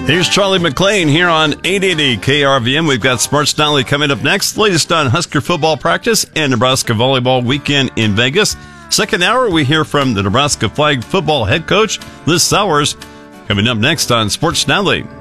Here's Charlie McLean here on 880 KRVM. We've got Sports Nightly coming up next. Latest on Husker football practice and Nebraska volleyball weekend in Vegas. Second hour, we hear from the Nebraska flag football head coach, Liz Sowers, coming up next on Sports Nightly.